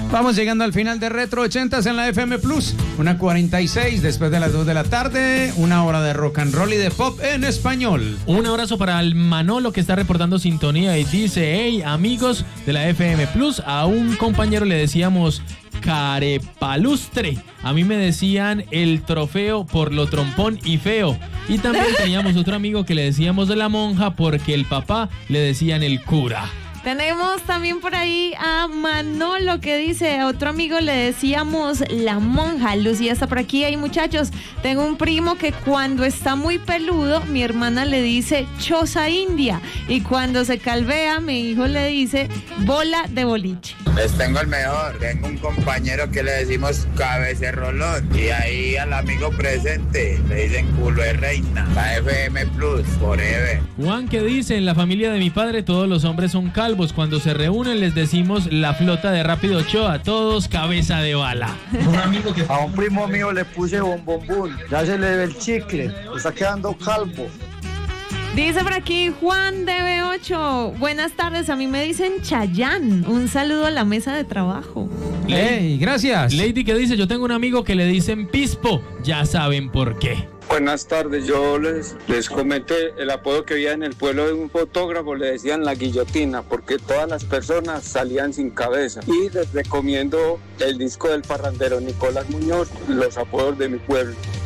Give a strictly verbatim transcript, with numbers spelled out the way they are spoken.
Vamos llegando al final de Retro ochentas en la F M Plus. Una cuarenta y seis después de las dos de la tarde. Una hora de rock and roll y de pop en español. Un abrazo para el Manolo que está reportando sintonía y dice: hey, amigos de la F M Plus, a un compañero le decíamos carepalustre. A mí me decían el trofeo por lo trompón y feo. Y también teníamos otro amigo que le decíamos de la monja porque el papá le decían el cura. Tenemos también por ahí a Manolo que dice, a otro amigo le decíamos la monja. Lucía está por aquí. Hay muchachos, tengo un primo que cuando está muy peludo, mi hermana le dice choza india. Y cuando se calvea, mi hijo le dice bola de boliche. Les tengo el mejor. Tengo un compañero que le decimos cabecerrolón. Y ahí al amigo presente le dicen culo de reina. La F M Plus, forever. Juan que dice, en la familia de mi padre todos los hombres son calvos. Cuando se reúnen les decimos la flota de Rápido Ochoa, todos cabeza de bala. Un amigo que... A un primo mío le puse bombombón, ya se le ve el chicle, está quedando calvo. Dice por aquí Juan de B ocho, buenas tardes, a mí me dicen Chayán, un saludo a la mesa de trabajo. Hey, gracias. Lady que dice, yo tengo un amigo que le dicen Pispo, ya saben por qué. Buenas tardes, yo les, les comenté el apodo que había en el pueblo de un fotógrafo, le decían la guillotina, porque todas las personas salían sin cabeza. Y les recomiendo el disco del parrandero Nicolás Muñoz, los apodos de mi pueblo.